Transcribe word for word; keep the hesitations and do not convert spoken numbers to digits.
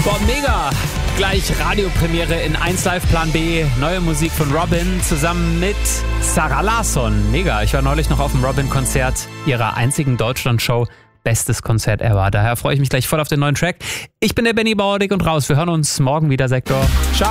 Boah, mega! Gleich Radiopremiere in eins Live Plan B. Neue Musik von Robyn zusammen mit Zara Larsson. Mega, ich war neulich noch auf dem Robyn-Konzert ihrer einzigen Deutschland-Show. Bestes Konzert ever. Daher freue ich mich gleich voll auf den neuen Track. Ich bin der Benny Baudig und raus. Wir hören uns morgen wieder, Sektor. Ciao!